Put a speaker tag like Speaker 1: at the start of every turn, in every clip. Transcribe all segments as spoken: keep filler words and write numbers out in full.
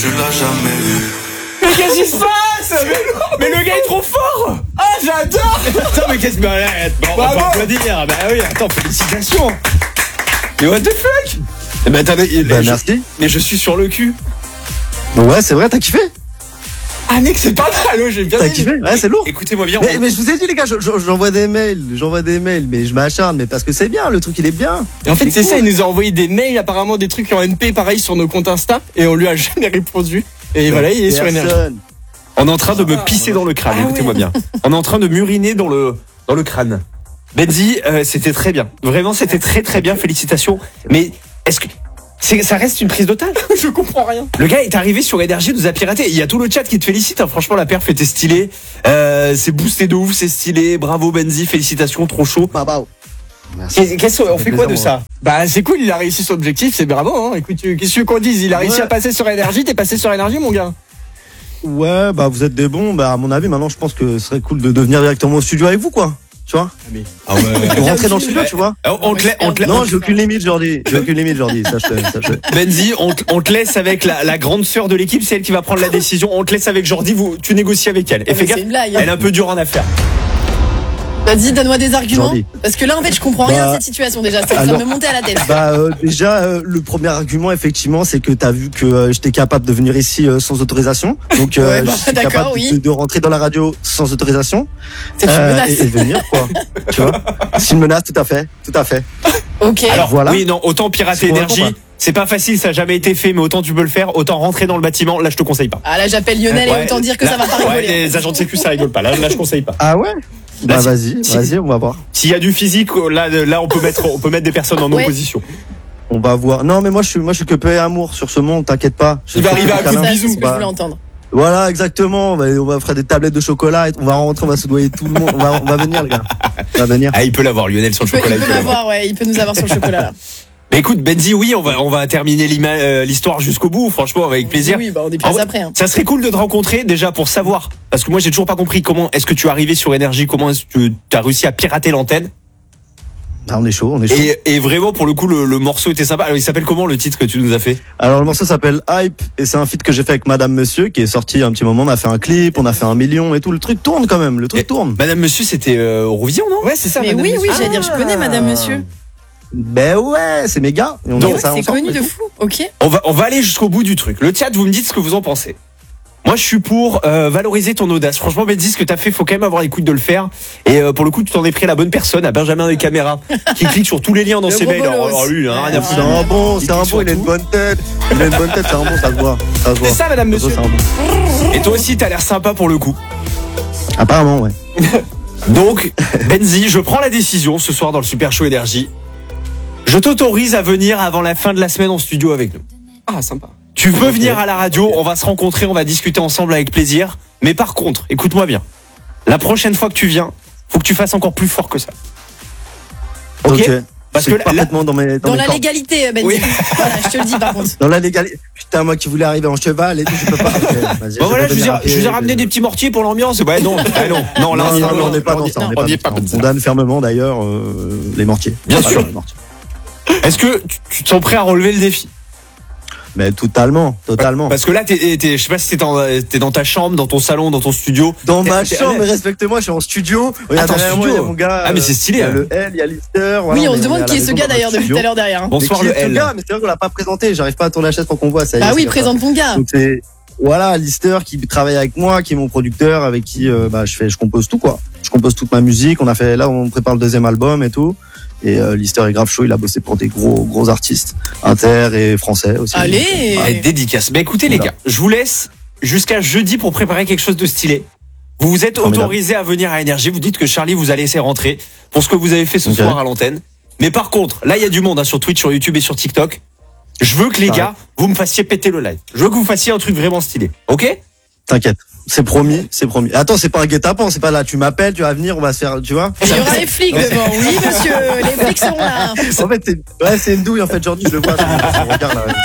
Speaker 1: tu l'as jamais vu.
Speaker 2: Mais qu'est-ce qui se passe? mais, mais le gars est trop fort. Ah, j'adore.
Speaker 3: Attends, mais qu'est-ce que... Bon, on va pas applaudir. Bah oui, attends, félicitations.
Speaker 2: Mais what the fuck?
Speaker 3: Eh ben, attendez,
Speaker 4: Bah,
Speaker 3: je-
Speaker 4: merci.
Speaker 3: mais je suis sur le cul.
Speaker 4: Ouais, c'est vrai, t'as kiffé?
Speaker 2: Ah mec, c'est pas mal, j'ai bien
Speaker 4: T'as
Speaker 2: aimé.
Speaker 4: kiffé? Ouais, c'est lourd.
Speaker 3: Écoutez-moi bien.
Speaker 4: Mais, mais je vous ai dit, les gars, je- je- j'envoie des mails, j'envoie des mails, mais je m'acharne, mais parce que c'est bien, le truc il est bien.
Speaker 2: Et en fait, c'est ça, il nous a envoyé des mails, apparemment des trucs en N P, pareil, sur nos comptes Insta, et on lui a jamais répondu. Et voilà, il est sur énergie.
Speaker 4: Personne.
Speaker 3: On est en train de me pisser dans le crâne,
Speaker 2: Ah
Speaker 3: écoutez-moi
Speaker 2: ouais.
Speaker 3: bien. On est en train de m'uriner dans le, dans le crâne. Benzi, euh, c'était très bien. Vraiment, c'était très très bien, félicitations. Mais est-ce que c'est, ça reste une prise d'otage?
Speaker 2: Je comprends rien.
Speaker 3: Le gars est arrivé sur Énergie, nous a piraté. Il y a tout le chat qui te félicite. Hein. Franchement, la perf était stylée. Euh, c'est boosté de ouf, c'est stylé. Bravo Benzi, félicitations, trop chaud.
Speaker 4: Bah, bah. Merci.
Speaker 3: Qu'est- Qu'est-ce qu'on fait quoi de ça?
Speaker 2: Bah c'est cool, il a réussi son objectif, c'est bravo. Hein. Écoute, tu- qu'est-ce que tu veux qu'on dise? Il a réussi
Speaker 4: Ouais.
Speaker 2: à passer sur énergie, t'es passé sur énergie, mon gars.
Speaker 4: Ouais, bah vous êtes des bons, bah à mon avis, maintenant je pense que ce serait cool de, de venir directement au studio avec vous, quoi. Tu vois?
Speaker 3: Ah ouais.
Speaker 4: De rentrer dans le studio, tu vois?
Speaker 3: On te, la- on te la-
Speaker 4: Non, j'ai aucune limite, Jordi. J'ai aucune limite, Jordi. Sache-le, sache-le.
Speaker 3: Benzi, on, te- on te laisse avec la, la grande sœur de l'équipe, c'est elle qui va prendre la décision. On te laisse avec Jordi, vous, tu négocies avec elle. Et
Speaker 5: Mais
Speaker 3: fais
Speaker 5: c'est
Speaker 3: gaffe,
Speaker 5: une blague.
Speaker 3: elle est un peu dure en affaires.
Speaker 5: Vas-y, donne-moi des arguments.
Speaker 4: Jordi.
Speaker 5: Parce que là, en fait, je comprends rien
Speaker 4: Bah,
Speaker 5: à cette situation déjà. C'est en train
Speaker 4: alors-
Speaker 5: de me monter à la tête.
Speaker 4: Bah euh, déjà, euh, le premier argument, effectivement, c'est que t'as vu que euh, j'étais capable de venir ici euh, sans autorisation. Donc, euh,
Speaker 5: Ouais, bah,
Speaker 4: je suis
Speaker 5: d'accord,
Speaker 4: capable
Speaker 5: oui.
Speaker 4: de, de rentrer dans la radio sans autorisation.
Speaker 5: C'est une
Speaker 4: Euh,
Speaker 5: menace.
Speaker 4: et, et de venir, quoi. Tu vois? C'est une menace, tout à fait. Tout à fait.
Speaker 5: Ok.
Speaker 3: Alors
Speaker 4: Voilà.
Speaker 3: oui, non, autant pirater
Speaker 4: C'est convaincant,
Speaker 3: énergie,
Speaker 4: pas.
Speaker 3: c'est pas facile, ça n'a jamais été fait, mais autant tu peux le faire, autant rentrer dans le bâtiment, là je te conseille pas.
Speaker 5: Ah là, j'appelle Lionel
Speaker 3: Ouais,
Speaker 5: et autant dire que
Speaker 3: là-
Speaker 5: ça va pas
Speaker 3: ouais,
Speaker 5: rigoler.
Speaker 3: les agents de sécu ça rigole pas, là, là je conseille pas.
Speaker 4: Ah ouais? Bah
Speaker 3: si-
Speaker 4: vas-y,
Speaker 3: si-
Speaker 4: vas-y, on va voir.
Speaker 3: S'il y a du physique, là, là on peut mettre, on peut mettre des personnes en
Speaker 5: Ouais.
Speaker 3: opposition.
Speaker 4: On va voir. Non, mais moi je suis, moi je suis que paix et amour sur ce monde. T'inquiète pas.
Speaker 2: Il va
Speaker 4: Je-
Speaker 2: arriver à
Speaker 4: je-
Speaker 2: coup de
Speaker 5: Ça, c'est
Speaker 2: bisous.
Speaker 5: ce que je
Speaker 4: Bah,
Speaker 5: voulais entendre.
Speaker 4: Voilà, exactement. On va, on va faire des tablettes de chocolat. Et on va rentrer, on va soudoyer tout le monde. On va, on va venir, les gars. On va venir.
Speaker 3: Ah, il peut l'avoir, Lionel sur le
Speaker 5: Il peut,
Speaker 3: chocolat.
Speaker 5: il
Speaker 3: il
Speaker 5: peut
Speaker 3: peut l'avoir.
Speaker 5: l'avoir, ouais. Il peut nous avoir sur le chocolat là.
Speaker 3: Mais écoute, Benzi, oui, on va, on va terminer l'ima- euh, l'histoire jusqu'au bout, franchement, avec plaisir.
Speaker 5: Oui, bah on est
Speaker 3: Ah
Speaker 5: plus
Speaker 3: ouais.
Speaker 5: après. Hein.
Speaker 3: Ça serait cool de te rencontrer déjà pour savoir, parce que moi j'ai toujours pas compris comment est-ce que tu es arrivé sur Énergie, comment est-ce que tu as réussi à pirater l'antenne.
Speaker 4: Ah, on est chaud, on est chaud.
Speaker 3: Et, et vraiment pour le coup le, le morceau était sympa. Alors il s'appelle comment le titre que tu nous as fait?
Speaker 4: Alors le morceau s'appelle Hype et c'est un feat que j'ai fait avec Madame Monsieur qui est sorti il y a un petit moment. On a fait un clip, on a fait un million et tout. Le truc tourne quand même. Le truc
Speaker 3: Et-
Speaker 4: tourne.
Speaker 3: Madame Monsieur c'était euh, Eurovision non?
Speaker 2: Ouais, c'est ça.
Speaker 5: Mais
Speaker 2: madame
Speaker 5: oui, oui,
Speaker 2: monsieur.
Speaker 5: j'allais dire, je connais Madame Monsieur.
Speaker 4: Ben ouais, c'est méga. Et on
Speaker 3: Donc,
Speaker 4: a fait ça
Speaker 5: C'est
Speaker 4: ensemble
Speaker 5: connu
Speaker 4: et
Speaker 5: de
Speaker 4: tout.
Speaker 5: fou. Ok.
Speaker 3: On va on va aller jusqu'au bout du truc. Le chat, vous me dites ce que vous en pensez. Moi je suis pour euh, valoriser ton audace. Franchement Benzi, ce que t'as fait, faut quand même avoir les couilles de le faire. Et euh, pour le coup tu t'en es pris à la bonne personne, à Benjamin des caméras, qui clique sur tous les liens dans
Speaker 5: Le
Speaker 3: ses
Speaker 5: gros
Speaker 3: mails. Alors,
Speaker 5: bolos.
Speaker 3: alors, lui, il a rien à
Speaker 5: Ouais.
Speaker 4: C'est
Speaker 3: foutre.
Speaker 4: un bon,
Speaker 3: Il
Speaker 4: c'est un
Speaker 3: clique sur
Speaker 4: bon. Il a une
Speaker 3: tout.
Speaker 4: bonne tête. Il a une bonne tête, c'est un bon. Ça se voit. Ça se voit.
Speaker 2: C'est ça, madame,
Speaker 4: Ça se voit,
Speaker 2: monsieur.
Speaker 4: c'est un bon.
Speaker 3: Et toi aussi t'as l'air sympa pour le coup.
Speaker 4: Apparemment, ouais.
Speaker 3: Donc, Benzi, je prends la décision ce soir dans le Super Show Énergie. Je t'autorise à venir avant la fin de la semaine en studio avec nous.
Speaker 2: Ah, sympa.
Speaker 3: Tu peux venir à la radio, on va se rencontrer, on va discuter ensemble avec plaisir. Mais par contre, écoute-moi bien. La prochaine fois que tu viens, faut que tu fasses encore plus fort que ça. Ok,
Speaker 4: Ok.
Speaker 3: Parce
Speaker 4: C'est
Speaker 3: que là-
Speaker 4: parfaitement dans mes, dans
Speaker 5: Dans
Speaker 4: mes
Speaker 5: la
Speaker 4: cordes.
Speaker 5: légalité, Benzi.
Speaker 3: Oui.
Speaker 5: Voilà, je te le dis par contre.
Speaker 4: Dans la légalité. Putain, moi qui voulais arriver en cheval et tout, je peux pas. Ok, vas-y,
Speaker 3: Bon voilà,
Speaker 4: vais
Speaker 3: je vous ai,
Speaker 4: venir à
Speaker 3: je vous ai
Speaker 4: pied,
Speaker 3: ramené
Speaker 4: je-
Speaker 3: des petits mortiers pour l'ambiance. Ouais, non, ah, non, non, là,
Speaker 4: Non,
Speaker 3: on y-
Speaker 4: non, non, on n'est pas dans
Speaker 3: on y-
Speaker 4: ça. On n'est
Speaker 3: on y est
Speaker 4: pas
Speaker 3: pas
Speaker 4: dans
Speaker 3: comme
Speaker 4: ça.
Speaker 3: ça.
Speaker 4: On condamne fermement d'ailleurs euh, les mortiers.
Speaker 3: Bien
Speaker 4: Pas
Speaker 3: sûr.
Speaker 4: les mortiers.
Speaker 3: Est-ce que tu, tu te sens prêt à relever le défi?
Speaker 4: Mais totalement, totalement.
Speaker 3: Parce que là, t'es, t'es, je sais pas si t'es dans, t'es dans ta chambre, dans ton salon, dans ton studio.
Speaker 4: Dans ma
Speaker 3: T'es- t'es-
Speaker 4: chambre, mais respectez-moi, je suis en studio. Regarde,
Speaker 3: t'es en
Speaker 4: derrière moi,
Speaker 3: studio.
Speaker 4: il y a mon gars.
Speaker 3: Ah, mais
Speaker 4: euh,
Speaker 3: c'est stylé,
Speaker 4: Il y a
Speaker 3: hein.
Speaker 4: le L, il y a Lister.
Speaker 5: Oui, on se demande qui est ce gars d'ailleurs depuis tout à l'heure derrière. hein.
Speaker 3: Bonsoir
Speaker 4: Mais
Speaker 3: le
Speaker 4: qui est ce
Speaker 3: L.
Speaker 4: gars, mais c'est vrai qu'on l'a pas présenté. J'arrive pas à tourner la chaise pour qu'on voit ça. y est,
Speaker 5: Bah
Speaker 4: c'est
Speaker 5: oui,
Speaker 4: comme ça.
Speaker 5: présente ton gars.
Speaker 4: Donc c'est voilà Lister qui travaille avec moi, qui est mon producteur, avec qui euh, bah je fais, je compose tout quoi. Je compose toute ma musique. On a fait là, on prépare le deuxième album et tout. Et euh, Lister est grave chaud. Il a bossé pour des gros gros artistes, inter et français aussi.
Speaker 5: Allez.
Speaker 3: Ah, dédicace. Mais écoutez les
Speaker 4: Voilà.
Speaker 3: gars, je vous laisse jusqu'à jeudi pour préparer quelque chose de stylé. Vous vous êtes
Speaker 4: Formidable.
Speaker 3: autorisé à venir à Énergie. Vous dites que Charlie vous a laissé rentrer pour ce que vous avez fait ce
Speaker 4: Ok.
Speaker 3: soir à l'antenne. Mais par contre, là il y a du monde hein, sur Twitch, sur YouTube et sur TikTok. Je veux que les
Speaker 4: Ça
Speaker 3: gars, vous me fassiez péter le live. Je veux que vous fassiez un truc vraiment stylé. Ok?
Speaker 4: T'inquiète, c'est promis, c'est promis. Attends, c'est pas un guet-apens, c'est pas là. Tu m'appelles, tu vas venir, on va se faire, tu vois.
Speaker 5: Il y aura les flics devant. Oui, monsieur, les flics seront là.
Speaker 4: En fait, c'est ouais, c'est une douille en fait, Jordi, je le vois. sur son regard, là.
Speaker 3: Ça-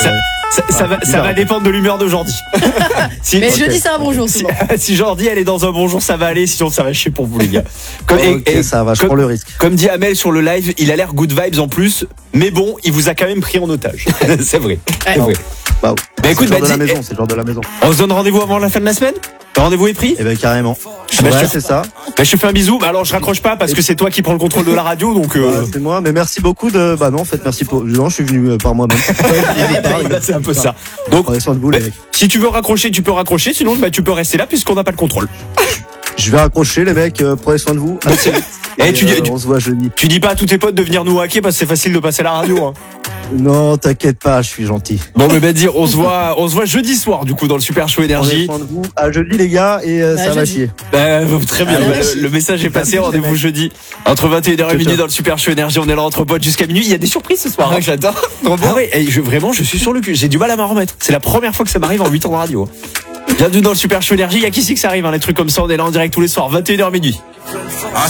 Speaker 3: Ça, ça va, ça va dépendre de l'humeur de Jordi. si,
Speaker 5: Mais
Speaker 3: si-
Speaker 5: jeudi, c'est un bon jour
Speaker 3: si,
Speaker 5: souvent.
Speaker 3: si Jordi elle est dans un bon jour, ça va aller. Sinon, ça va chier pour vous les gars. Comme, et-
Speaker 4: Ok,
Speaker 3: et-
Speaker 4: ça va, je
Speaker 3: comme-
Speaker 4: prends le risque.
Speaker 3: Comme dit Amel sur le live, il a l'air good vibes en plus, mais bon, il vous a quand même pris en otage. c'est vrai. C'est vrai.
Speaker 4: Bah,
Speaker 3: Bah écoute,
Speaker 4: c'est le genre
Speaker 3: bah,
Speaker 4: de la
Speaker 3: dis-
Speaker 4: maison, c'est le genre de la maison.
Speaker 3: On se donne rendez-vous avant la fin de la semaine. Le rendez-vous est pris.
Speaker 4: Eh ben carrément.
Speaker 3: Bah,
Speaker 4: Ouais,
Speaker 3: je-
Speaker 4: c'est ça.
Speaker 3: Bah, je te fais un bisou. Bah, alors je raccroche pas parce que c'est toi qui prends le contrôle de la radio, donc. Euh...
Speaker 4: Ouais, c'est moi, mais merci beaucoup de. Bah non, en fait, merci pour. Non, je suis venu euh, par moi-même.
Speaker 3: c'est un peu ça. Donc,
Speaker 4: Prenez soin de vous, les mecs.
Speaker 3: si tu veux raccrocher, tu peux raccrocher. Sinon, bah, tu peux rester là puisqu'on n'a pas le contrôle.
Speaker 4: Je vais raccrocher, les mecs. euh, Prenez soin de vous.
Speaker 3: Eh, tu, dis-
Speaker 4: Euh,
Speaker 3: tu,
Speaker 4: on se voit jeudi.
Speaker 3: tu dis pas à tous tes potes de venir nous hacker parce que c'est facile de passer à la radio. Hein.
Speaker 4: Non, t'inquiète pas, je suis gentil.
Speaker 3: Bon, mais bah, dire, on se voit, on se voit jeudi soir du coup dans le Super Show
Speaker 4: Prenez
Speaker 3: Énergie.
Speaker 4: soin de vous. À jeudi, les gars, et euh,
Speaker 5: Bah,
Speaker 4: ça va
Speaker 5: jeudi.
Speaker 4: chier.
Speaker 3: Bah, très bien.
Speaker 5: Allez,
Speaker 3: Bah,
Speaker 5: merci.
Speaker 3: le, le message est passé.
Speaker 4: Merci,
Speaker 3: Rendez-vous
Speaker 4: les mecs.
Speaker 3: jeudi entre vingt et une heures et
Speaker 4: Ciao,
Speaker 3: minuit
Speaker 4: ciao.
Speaker 3: dans le Super Show Énergie. On est là entre potes jusqu'à minuit. Il y a des surprises ce soir.
Speaker 2: Ah,
Speaker 3: hein.
Speaker 2: j'adore. Trop bon.
Speaker 3: Ah ouais, et je, vraiment, je suis sur le cul. J'ai du mal à m'en remettre. C'est la première fois que ça m'arrive en huit ans de radio. Bienvenue dans le Super Show Énergie. Il y a qui c'est que ça arrive, hein, les trucs comme ça. On est là en direct tous les soirs, vingt et une heures minuit.